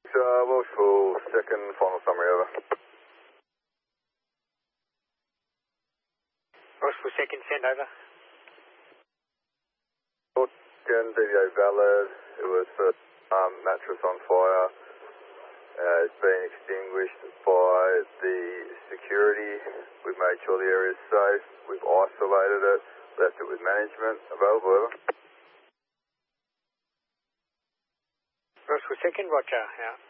Welshpool, second, final summary, over. Welshpool second, send over. Second, DVA valid. It was for mattress on fire. It's been extinguished by the security. We've made sure the area is safe. We've isolated it, left it with management. Available, over. Welshpool second, roger, out.